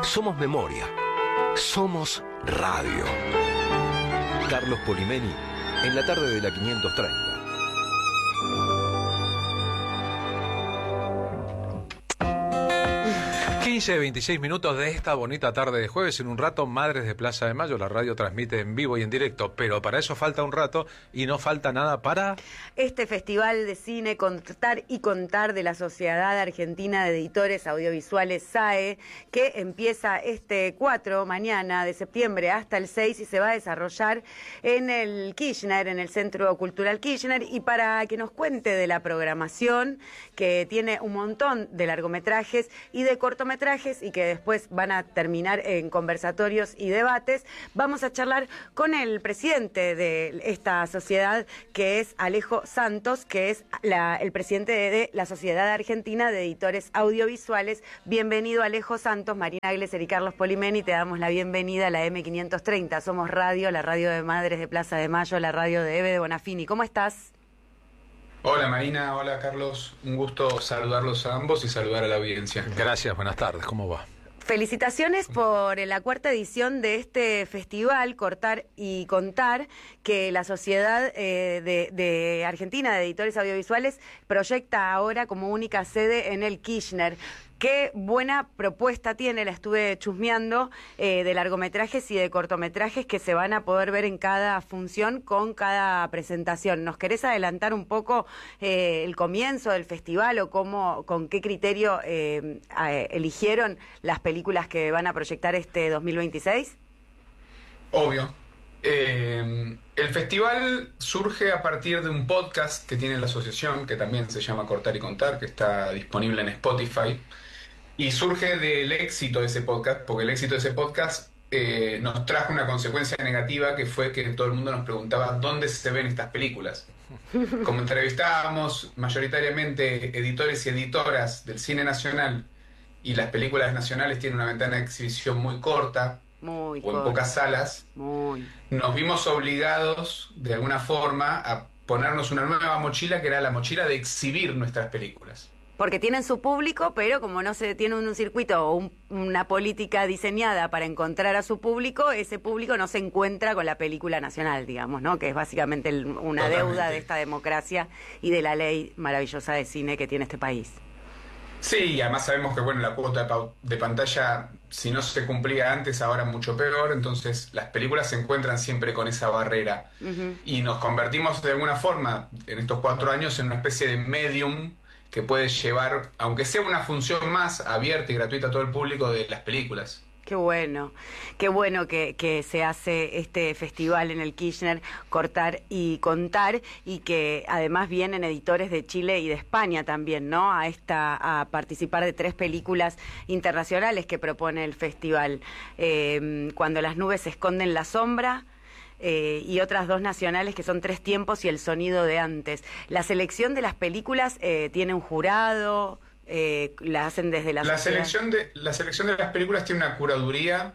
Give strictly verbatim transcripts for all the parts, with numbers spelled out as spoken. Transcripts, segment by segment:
Somos memoria. Somos radio. Carlos Polimeni, en la tarde de la quinientos treinta. quince, veintiséis minutos de esta bonita tarde de jueves. En un rato, Madres de Plaza de Mayo. La radio transmite en vivo y en directo, pero para eso falta un rato y no falta nada para... Este Festival de Cine Contar y Contar de la Sociedad Argentina de Editores Audiovisuales, S A E, que empieza este cuatro, mañana de septiembre, hasta el seis, y se va a desarrollar en el Kirchner, en el Centro Cultural Kirchner. Y para que nos cuente de la programación, que tiene un montón de largometrajes y de cortometrajes, y que después van a terminar en conversatorios y debates, vamos a charlar con el presidente de esta sociedad, que es Alejo Santos, que es la, el presidente de, de la Sociedad Argentina de Editores Audiovisuales. Bienvenido, Alejo Santos. Marina Glesser y Carlos Polimeni, te damos la bienvenida a la eme quinientos treinta. Somos radio, la radio de Madres de Plaza de Mayo, la radio de Eve de Bonafini. ¿Cómo estás? Hola Marina, hola Carlos, un gusto saludarlos a ambos y saludar a la audiencia. Gracias, buenas tardes, ¿cómo va? Felicitaciones por la cuarta edición de este festival, Cortar y Contar, que la Sociedad eh, de, de Argentina de Editores Audiovisuales proyecta ahora como única sede en el Kirchner. Qué buena propuesta tiene, la estuve chusmeando, eh, de largometrajes y de cortometrajes que se van a poder ver en cada función con cada presentación. ¿Nos querés adelantar un poco eh, el comienzo del festival o cómo, con qué criterio eh, eh, eligieron las películas que van a proyectar este dos mil veintiséis? Obvio. Eh, el festival surge a partir de un podcast que tiene la asociación, que también se llama Cortar y Contar, que está disponible en Spotify. Y surge del éxito de ese podcast, porque el éxito de ese podcast eh, nos trajo una consecuencia negativa, que fue que todo el mundo nos preguntaba dónde se ven estas películas. Como entrevistábamos mayoritariamente editores y editoras del cine nacional, y las películas nacionales tienen una ventana de exhibición muy corta, muy o corta. en pocas salas, muy. nos vimos obligados de alguna forma a ponernos una nueva mochila, que era la mochila de exhibir nuestras películas. Porque tienen su público, pero como no se tiene un, un circuito o un, una política diseñada para encontrar a su público, ese público no se encuentra con la película nacional, digamos, ¿no? Que es básicamente el, una Totalmente. deuda de esta democracia y de la ley maravillosa de cine que tiene este país. Sí, y además sabemos que bueno, la cuota de, pa de pantalla, si no se cumplía antes, ahora mucho peor, entonces las películas se encuentran siempre con esa barrera. Uh-huh. Y nos convertimos de alguna forma, en estos cuatro años, en una especie de medium que puede llevar, aunque sea una función más abierta y gratuita a todo el público, de las películas. Qué bueno, qué bueno que, que se hace este festival en el Kirchner, Cortar y Contar, y que además vienen editores de Chile y de España también, ¿no? A esta, a participar de tres películas internacionales que propone el festival. Eh, Cuando las nubes se esconden la sombra, Eh, y otras dos nacionales que son Tres tiempos y El sonido de antes. La selección de las películas eh, tiene un jurado, eh, la hacen desde la, la selección de La selección de las películas tiene una curaduría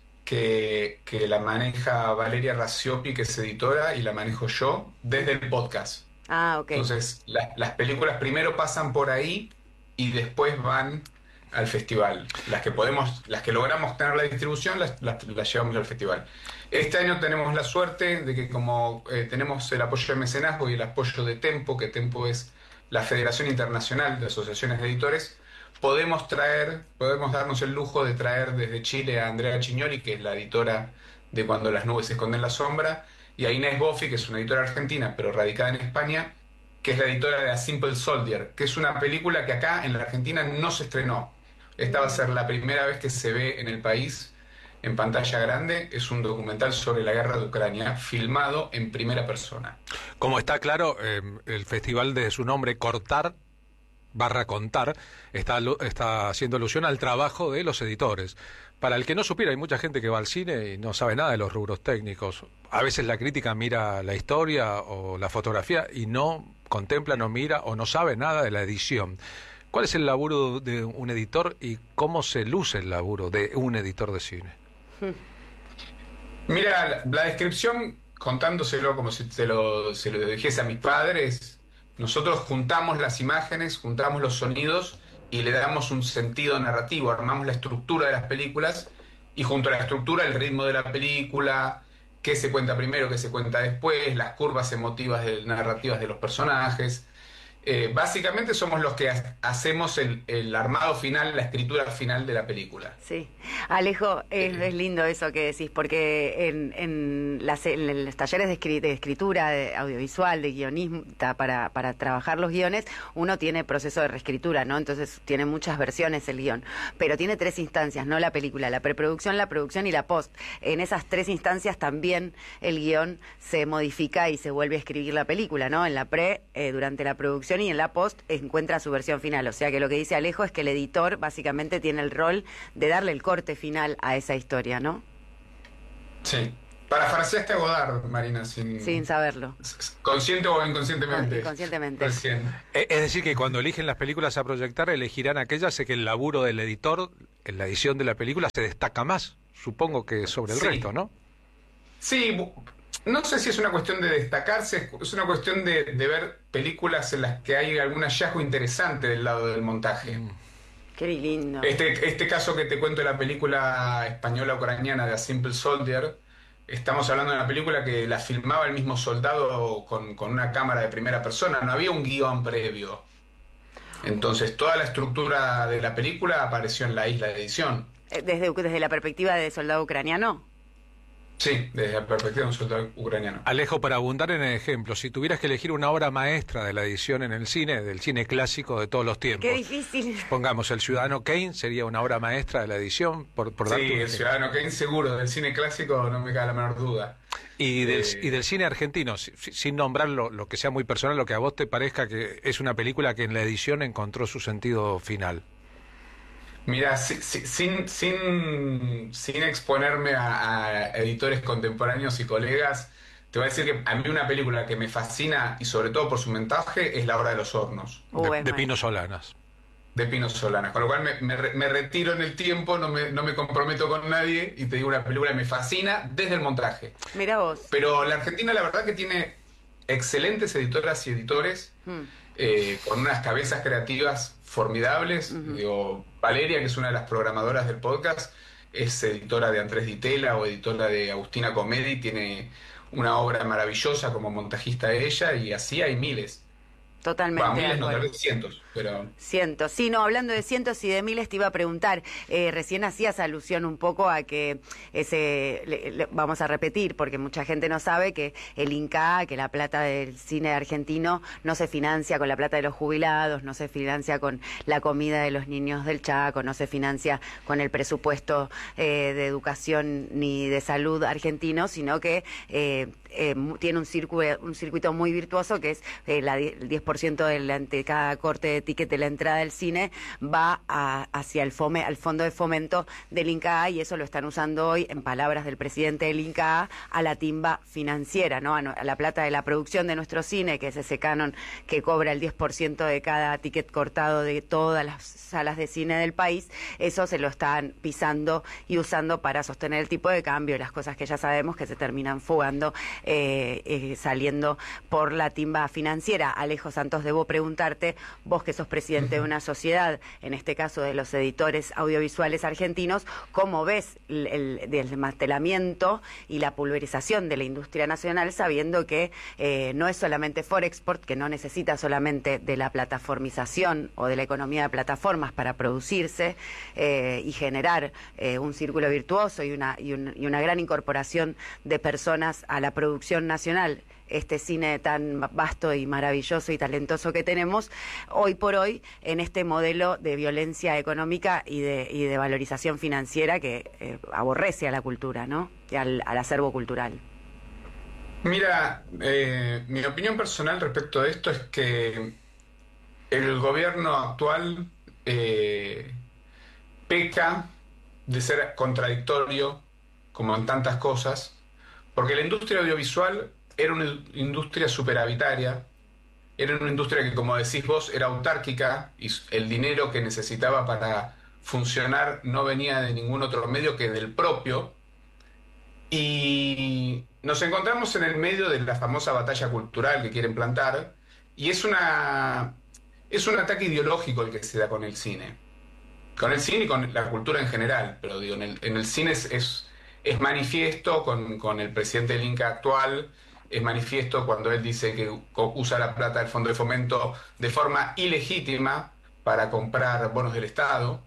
que, que la maneja Valeria Rasiopi, que es editora, y la manejo yo desde el podcast. Ah, ok. Entonces, la, las películas primero pasan por ahí y después van al festival. Las que podemos, las que logramos tener la distribución, las, las, las llevamos al festival. Este año tenemos la suerte de que como eh, tenemos el apoyo de mecenazgo y el apoyo de Tempo, que Tempo es la Federación Internacional de Asociaciones de Editores, podemos traer, podemos darnos el lujo de traer desde Chile a Andrea Chignoli, que es la editora de Cuando las nubes se esconden la sombra, y a Inés Boffi, que es una editora argentina, pero radicada en España, que es la editora de A Simple Soldier, que es una película que acá en la Argentina no se estrenó. Esta va a ser la primera vez que se ve en el país en pantalla grande. Es un documental sobre la guerra de Ucrania, filmado en primera persona. Como está claro, eh, el festival de su nombre, Cortar barra Contar, está, está haciendo alusión al trabajo de los editores. Para el que no supiera, hay mucha gente que va al cine y no sabe nada de los rubros técnicos. A veces la crítica mira la historia o la fotografía y no contempla, no mira o no sabe nada de la edición. ¿Cuál es el laburo de un editor y cómo se luce el laburo de un editor de cine? Mira, la, la descripción, contándoselo como si te lo, se lo dijese a mis padres, nosotros juntamos las imágenes, juntamos los sonidos y le damos un sentido narrativo, armamos la estructura de las películas y junto a la estructura el ritmo de la película, qué se cuenta primero, qué se cuenta después, las curvas emotivas de, narrativas de los personajes. Eh, básicamente somos los que ha hacemos el, el armado final, la escritura final de la película. Sí. Alejo, es, es lindo eso que decís, porque en, en, las, en los talleres de, escri de escritura, de audiovisual, de guionismo, para, para trabajar los guiones, uno tiene proceso de reescritura, ¿no? Entonces tiene muchas versiones el guión, pero tiene tres instancias, ¿no? La película, la preproducción, la producción y la post. En esas tres instancias también el guión se modifica y se vuelve a escribir la película, ¿no? En la pre, eh, durante la producción, y en la post encuentra su versión final. O sea que lo que dice Alejo es que el editor básicamente tiene el rol de darle el corte final a esa historia, ¿no? Sí. Parafraseaste a Godard, Marina, sin... Sin saberlo. ¿Consciente o inconscientemente? Inconscientemente. Recién. Es decir, que cuando eligen las películas a proyectar, elegirán aquellas en que el laburo del editor, en la edición de la película, se destaca más, supongo que sobre el Sí. resto, ¿no? Sí, no sé si es una cuestión de destacarse, es una cuestión de, de ver películas en las que hay algún hallazgo interesante del lado del montaje. Mm. Qué lindo. Este, este caso que te cuento de la película española ucraniana de A Simple Soldier, estamos hablando de una película que la filmaba el mismo soldado con, con una cámara de primera persona, no había un guión previo. Entonces toda la estructura de la película apareció en la isla de edición. Desde, desde la perspectiva de soldado ucraniano. Sí, desde la perspectiva de un soldado ucraniano. Alejo, para abundar en el ejemplo, si tuvieras que elegir una obra maestra de la edición en el cine, del cine clásico de todos los tiempos. Qué difícil. Pongamos, El Ciudadano Kane sería una obra maestra de la edición, por, por Sí, darte un el ejemplo. Ciudadano Kane seguro, del cine clásico no me cabe la menor duda. Y del, Eh, y del cine argentino, si- si- sin nombrar lo, lo que sea muy personal, lo que a vos te parezca que es una película que en la edición encontró su sentido final. Mira, si- si- sin, sin, sin exponerme a, a editores contemporáneos y colegas, te voy a decir que a mí una película que me fascina y sobre todo por su montaje es La Hora de los Hornos, Uh, de es de mal. Pino Solanas. de Pino Solanas. Con lo cual me, me re- me retiro en el tiempo, no me, no me comprometo con nadie y te digo una película que me fascina desde el montaje. Mira vos. Pero la Argentina la verdad que tiene excelentes editoras y editores Mm. eh, con unas cabezas creativas formidables. Ujú. Digo, Valeria, que es una de las programadoras del podcast, es editora de Andrés Ditela o editora de Agustina Comedi, tiene una obra maravillosa como montajista de ella, y así hay miles. Totalmente. Bueno, de miles no, tal acuerdo. vez cientos, pero... Cientos. Sí, no, hablando de cientos y de miles, te iba a preguntar, eh, recién hacías alusión un poco a que ese, le- le- vamos a repetir, porque mucha gente no sabe que el Inca, que la plata del cine argentino no se financia con la plata de los jubilados, no se financia con la comida de los niños del Chaco, no se financia con el presupuesto eh, de educación ni de salud argentino, sino que eh, eh, mu- tiene un circuito, un circuito muy virtuoso que es eh, la, di- el diez por ciento de, la- de cada corte de ticket de la entrada del cine va a- hacia el fome, al fondo de fomento del INCAA, y eso lo están usando hoy, en palabras del presidente del INCAA, a la timba financiera, ¿no? A, no- a la plata de la producción de nuestro cine, que es ese canon que cobra el diez por ciento de cada ticket cortado de todas las salas de cine del país. Eso se lo están pisando y usando para sostener el tipo de cambio, las cosas que ya sabemos que se terminan fugando, eh, eh, saliendo por la timba financiera. Alejo Santos, debo preguntarte, vos que sos presidente de una sociedad, en este caso de los editores audiovisuales argentinos, ¿cómo ves el, el desmantelamiento y la pulverización de la industria nacional, sabiendo que eh, no es solamente Forexport, que no necesita solamente de la plataformización o de la economía de plataformas para producirse eh, y generar eh, un círculo virtuoso y una, y, un- y una gran incorporación de personas a la producción nacional? Este cine tan vasto y maravilloso y talentoso que tenemos hoy por hoy en este modelo de violencia económica y de, y de valorización financiera que eh, aborrece a la cultura, ¿no? Y al, al acervo cultural. Mira, eh, mi opinión personal respecto a esto es que el gobierno actual eh, peca de ser contradictorio, como en tantas cosas, porque la industria audiovisual era una industria superavitaria, era una industria que, como decís vos, era autárquica y el dinero que necesitaba para funcionar no venía de ningún otro medio que del propio. Y nos encontramos en el medio de la famosa batalla cultural que quieren plantar, y es una, es un ataque ideológico el que se da con el cine. Con el cine y con la cultura en general, pero digo, en el, en el cine es, es, es manifiesto con, con el presidente del Inca actual, es manifiesto cuando él dice que usa la plata del Fondo de Fomento de forma ilegítima para comprar bonos del Estado.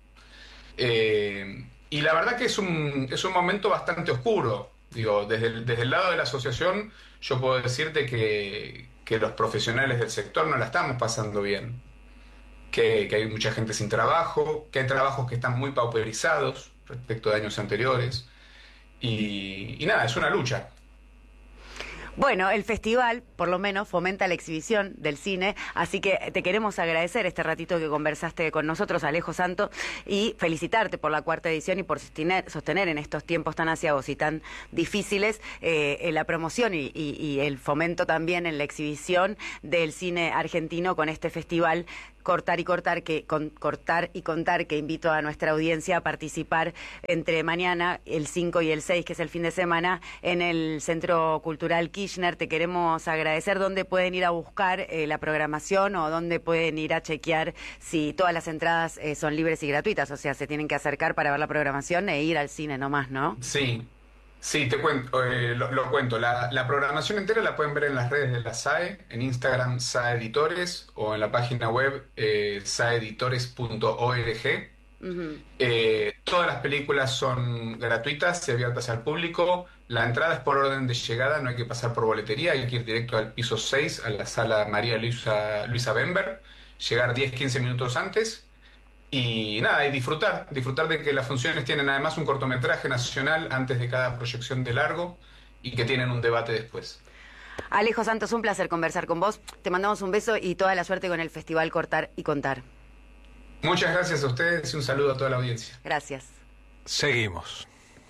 Eh, y la verdad que es un, es un momento bastante oscuro. Digo, desde el, desde el lado de la asociación yo puedo decirte que, que los profesionales del sector no la estamos pasando bien. Que, que hay mucha gente sin trabajo, que hay trabajos que están muy pauperizados respecto de años anteriores. Y, y nada, es una lucha. Bueno, el festival, por lo menos, fomenta la exhibición del cine, así que te queremos agradecer este ratito que conversaste con nosotros, Alejo Santo, y felicitarte por la cuarta edición y por sostener, sostener en estos tiempos tan asiagos y tan difíciles eh, la promoción y, y, y el fomento también en la exhibición del cine argentino con este festival Cortar y Cortar, que con, cortar y Contar, que invito a nuestra audiencia a participar entre mañana, el cinco y el seis, que es el fin de semana, en el Centro Cultural Kirchner. Te queremos agradecer. ¿Dónde pueden ir a buscar eh, la programación o dónde pueden ir a chequear si todas las entradas eh, son libres y gratuitas? O sea, se tienen que acercar para ver la programación e ir al cine nomás, ¿no? Sí. Sí, te cuento, eh, lo, lo cuento. La, la programación entera la pueden ver en las redes de la S A E, en Instagram S A E Editores o en la página web eh, saeditores punto org. Uh-huh. Eh, todas las películas son gratuitas y abiertas al público. La entrada es por orden de llegada, no hay que pasar por boletería, hay que ir directo al piso seis, a la sala María Luisa, Luisa Bember, llegar diez a quince minutos antes. Y nada, y disfrutar, disfrutar de que las funciones tienen además un cortometraje nacional antes de cada proyección de largo y que tienen un debate después. Alejo Santos, un placer conversar con vos. Te mandamos un beso y toda la suerte con el Festival Cortar y Contar. Muchas gracias a ustedes y un saludo a toda la audiencia. Gracias. Seguimos.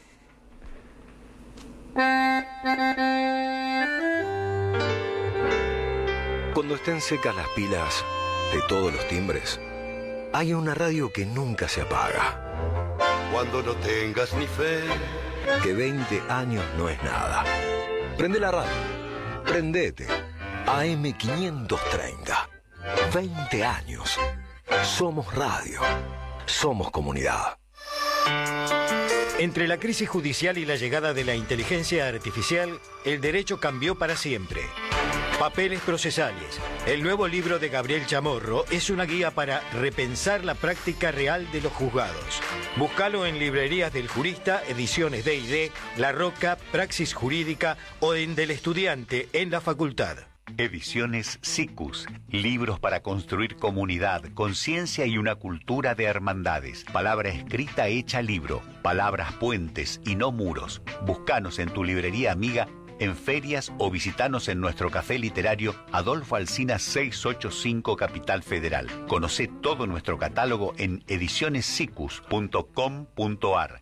Cuando estén secas las pilas de todos los timbres, hay una radio que nunca se apaga. Cuando no tengas ni fe, que veinte años no es nada. Prende la radio. Prendete. A M quinientos treinta. veinte años. Somos radio. Somos comunidad. Entre la crisis judicial y la llegada de la inteligencia artificial, el derecho cambió para siempre. Papeles procesales. El nuevo libro de Gabriel Chamorro es una guía para repensar la práctica real de los juzgados. Búscalo en librerías del Jurista, Ediciones D y D, La Roca, Praxis Jurídica o en Del Estudiante en la Facultad. Ediciones SICUS, libros para construir comunidad, conciencia y una cultura de hermandades. Palabra escrita hecha libro, palabras puentes y no muros. Búscanos en tu librería amiga, en ferias o visitanos en nuestro café literario Adolfo Alsina seiscientos ochenta y cinco, Capital Federal. Conoce todo nuestro catálogo en ediciones sicus punto com punto ar.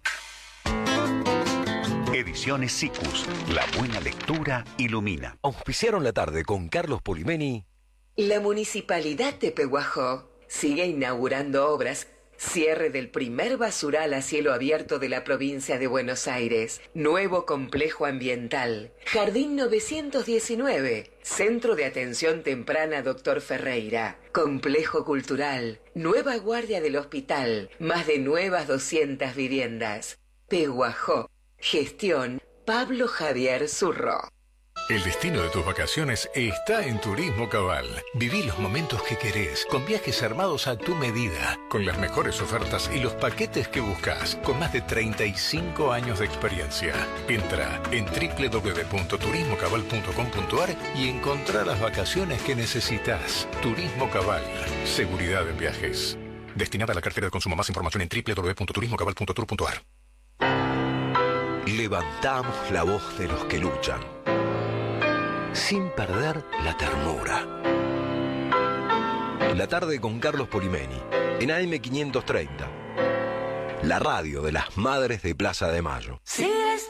Ediciones SICUS, la buena lectura ilumina. Auspiciaron la tarde con Carlos Polimeni. La Municipalidad de Pehuajó sigue inaugurando obras. Cierre del primer basural a cielo abierto de la provincia de Buenos Aires. Nuevo complejo ambiental. Jardín novecientos diecinueve. Centro de Atención Temprana Doctor Ferreira. Complejo cultural. Nueva guardia del hospital. Más de nuevas doscientas viviendas. Pehuajó. Gestión Pablo Javier Zurro. El destino de tus vacaciones está en Turismo Cabal. Viví los momentos que querés, con viajes armados a tu medida, con las mejores ofertas y los paquetes que buscas, con más de treinta y cinco años de experiencia. Entra en doble u doble u doble u punto turismo cabal punto com punto ar y encontrá las vacaciones que necesitas. Turismo Cabal, seguridad en viajes. Destinada a la cartera de consumo. Más información en doble u doble u doble u punto turismo cabal punto tour punto ar. Levantamos la voz de los que luchan, sin perder la ternura. La tarde con Carlos Polimeni, en A M quinientos treinta. La radio de las Madres de Plaza de Mayo. Si